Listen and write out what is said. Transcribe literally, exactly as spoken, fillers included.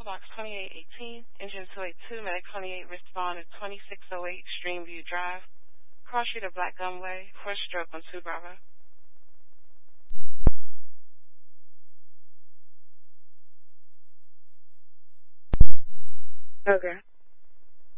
Box twenty-eight eighteen, engine two eighty-two, medic twenty-eight, respond at twenty-six oh eight, Streamview Drive, cross street of Black Gumway, first stroke on two Bravo. Okay.